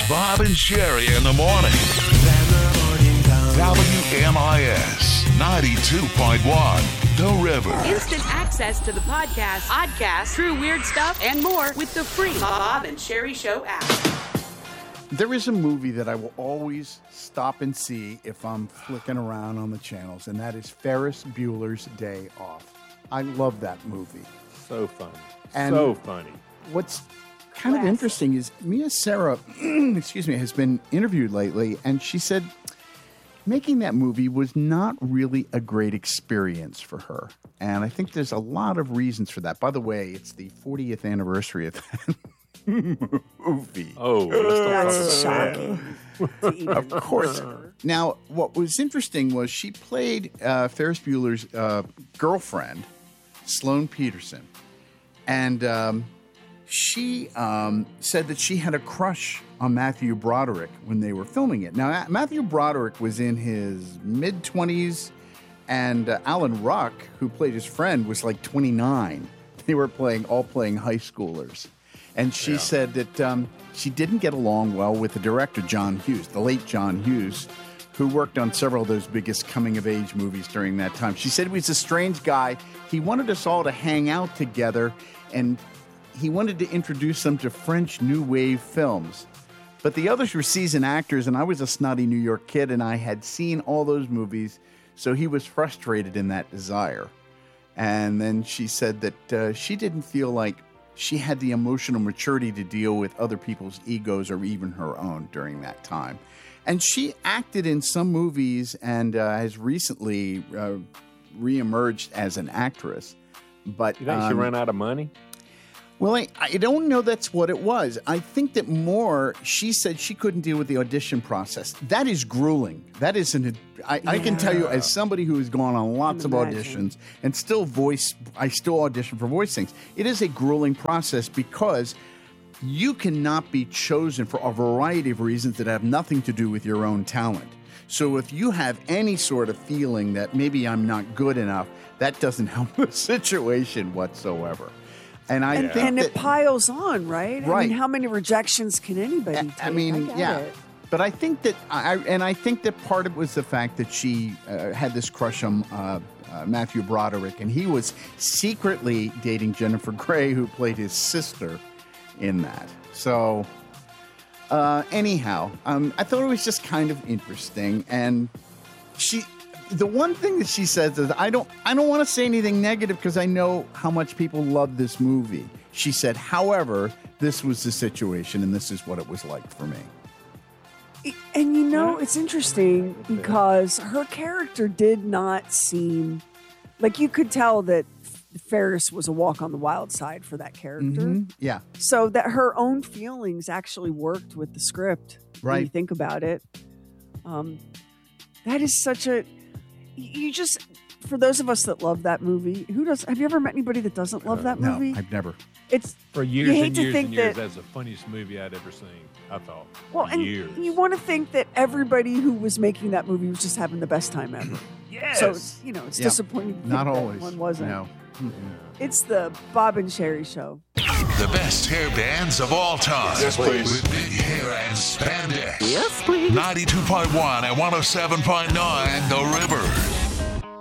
Bob and Sherry in the morning. WMIS 92.1, The River. Instant access to the podcast, true weird stuff, and more with the free Bob and Sherry Show app. There is a movie that I will always stop and see if I'm flicking around on the channels, and that is Ferris Bueller's Day Off. I love that movie. So funny. And so funny. What's kind of interesting is Mia Sara, has been interviewed lately, and she said making that movie was not really a great experience for her. And I think there's a lot of reasons for that. By the way, it's the 40th anniversary of that movie. Oh, That's shocking. Of course. Now, what was interesting was she played Ferris Bueller's girlfriend, Sloane Peterson. And she said that she had a crush on Matthew Broderick when they were filming it. Now, Matthew Broderick was in his mid-20s, and Alan Ruck, who played his friend, was like 29. They were all playing high schoolers. And she said that she didn't get along well with the director, John Hughes, the late John Hughes, who worked on several of those biggest coming-of-age movies during that time. She said he was a strange guy. He wanted us all to hang out together, and he wanted to introduce them to French New Wave films. But the others were seasoned actors, and I was a snotty New York kid, and I had seen all those movies, so he was frustrated in that desire. And then she said that she didn't feel like she had the emotional maturity to deal with other people's egos or even her own during that time. And she acted in some movies and has recently reemerged as an actress. But you think she ran out of money? Well, I don't know that's what it was. I think that more, she said she couldn't deal with the audition process. That is grueling. That isn't, I can tell you as somebody who has gone on lots of auditions and I still audition for voice things. It is a grueling process because you cannot be chosen for a variety of reasons that have nothing to do with your own talent. So if you have any sort of feeling that maybe I'm not good enough, that doesn't help the situation whatsoever. And I think it piles on, right? Right. I mean, how many rejections can anybody take? I mean, it. But I think that I think that part of it was the fact that she had this crush on Matthew Broderick, and he was secretly dating Jennifer Grey, who played his sister in that. So anyhow, I thought it was just kind of interesting, and the one thing that she says is, I don't want to say anything negative because I know how much people love this movie. She said, however, this was the situation and this is what it was like for me. And it's interesting because her character did not seem like you could tell that Ferris was a walk on the wild side for that character. Mm-hmm. Yeah. So that her own feelings actually worked with the script. Right. When you think about it. That is such a... for those of us that love that movie, have you ever met anybody that doesn't love that movie? No, I've never. It's for years you hate and to years think and years. that, That's the funniest movie I'd ever seen. I thought. Well, and years. you want to think that everybody who was making that movie was just having the best time ever. Yes. So it's disappointing. To think Not that always. one wasn't. No. Mm-mm. It's the Bob and Sherry Show. The best hair bands of all time. Yes, please. With big hair and spandex. Yes, please. 92.1 and 107.9, The River.